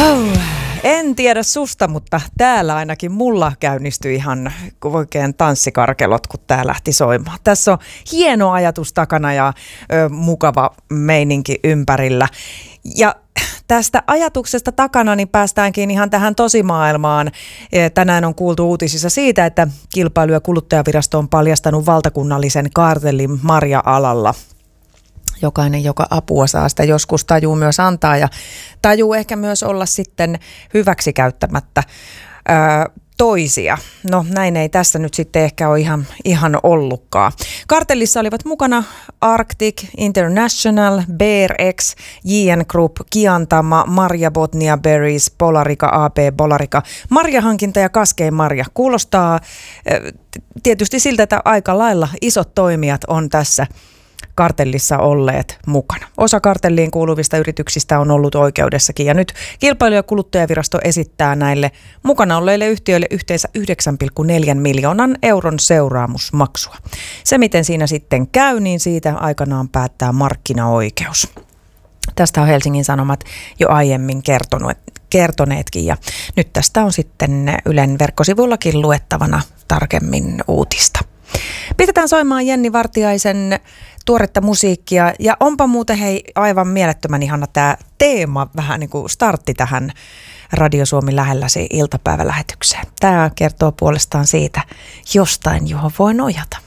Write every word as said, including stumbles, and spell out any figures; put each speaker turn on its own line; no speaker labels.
Oh, en tiedä susta, mutta täällä ainakin mulla käynnistyi ihan oikein tanssikarkelot, kun tää lähti soimaan. Tässä on hieno ajatus takana ja ö, mukava meininki ympärillä. Ja tästä ajatuksesta takana niin päästäänkin ihan tähän tosimaailmaan. Tänään on kuultu uutisissa siitä, että Kilpailu- ja kuluttajavirasto on paljastanut valtakunnallisen kartellin marja-alalla. Jokainen, joka apua saa, sitä joskus tajuu myös antaa ja tajuu ehkä myös olla sitten hyväksikäyttämättä ää, toisia. No näin ei tässä nyt sitten ehkä ole ihan, ihan ollutkaan. Kartellissa olivat mukana Arctic International, BearX, J N Group, Kiantama, Marja Botnia Berries, Polarica A P Polarica. Marjahankinta ja Kaskeen Marja. Kuulostaa tietysti siltä, että aika lailla isot toimijat on tässä kartellissa olleet mukana. Osa kartelliin kuuluvista yrityksistä on ollut oikeudessakin ja nyt Kilpailu- ja kuluttajavirasto esittää näille mukana olleille yhtiöille yhteensä yhdeksän pilkku neljä miljoonan euron seuraamusmaksua. Se miten siinä sitten käy, niin siitä aikanaan päättää markkinaoikeus. Tästä on Helsingin Sanomat jo aiemmin kertonut, kertoneetkin ja nyt tästä on sitten Ylen verkkosivuillakin luettavana tarkemmin uutista. Pistetään soimaan Jenni Vartiaisen tuoretta musiikkia ja onpa muuten hei aivan mielettömän ihana tämä teema, vähän niin kuin startti tähän Radio Suomi lähelläsi iltapäivälähetykseen. Tämä kertoo puolestaan siitä jostain, johon voi nojata.